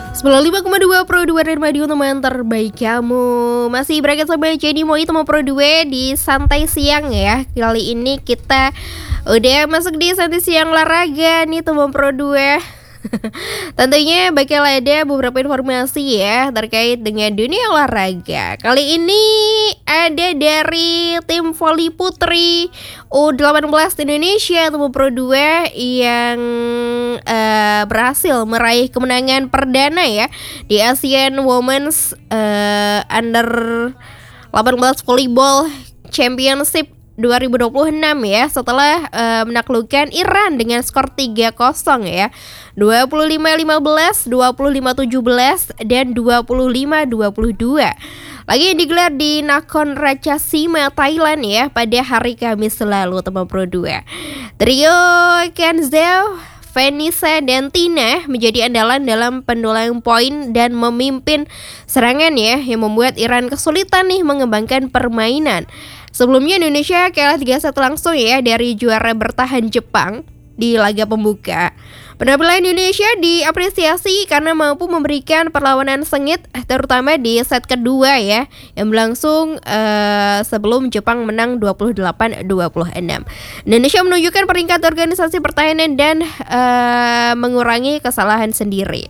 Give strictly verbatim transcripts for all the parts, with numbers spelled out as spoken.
sembilan puluh lima koma dua Pro dua dan Radio teman terbaik kamu. Masih berangkat sama Jenny Moi teman Pro dua di Santai Siang ya. Kali ini kita udah masuk di Santai Siang olahraga nih teman Pro dua. Tentunya bakal ada beberapa informasi ya terkait dengan dunia olahraga. Kali ini ada dari tim voli putri U delapan belas Indonesia teman Pro dua yang uh, berhasil meraih kemenangan perdana ya di Asian Women's uh, Under delapan belas Volleyball Championship dua ribu dua puluh enam ya, setelah uh, menaklukkan Iran dengan skor tiga kosong ya, dua puluh lima lima belas, dua puluh lima tujuh belas dan dua puluh lima dua puluh dua. Lagi yang digelar di Nakhon Ratchasima, Thailand ya pada hari Kamis lalu teman Pro dua. Trio Kenzo, Vanessa dan Tina menjadi andalan dalam pendulang poin dan memimpin serangan ya, yang membuat Iran kesulitan nih mengembangkan permainan. Sebelumnya Indonesia kalah tiga satu langsung ya dari juara bertahan Jepang di laga pembuka. Penampilan Indonesia diapresiasi karena mampu memberikan perlawanan sengit terutama di set kedua ya, yang berlangsung uh, sebelum Jepang menang dua puluh delapan dua puluh enam. Indonesia menunjukkan peringkat organisasi pertahanan dan uh, mengurangi kesalahan sendiri.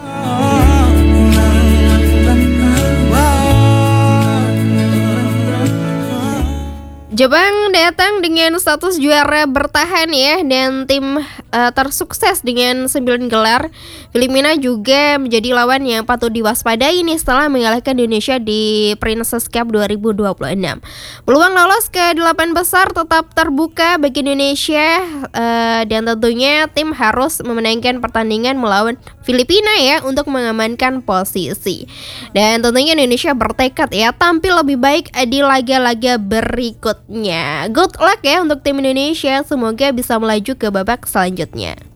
Jepang datang dengan status juara bertahan ya, dan tim uh, tersukses dengan sembilan gelar. Filipina juga menjadi lawan yang patut diwaspadai nih setelah mengalahkan Indonesia di Princess Cup dua ribu dua puluh enam. Peluang lolos ke delapan besar tetap terbuka bagi Indonesia, uh, dan tentunya tim harus memenangkan pertandingan melawan Filipina ya untuk mengamankan posisi. Dan tentunya Indonesia bertekad ya tampil lebih baik di laga-laga berikut. Good luck ya untuk tim Indonesia, semoga bisa melaju ke babak selanjutnya.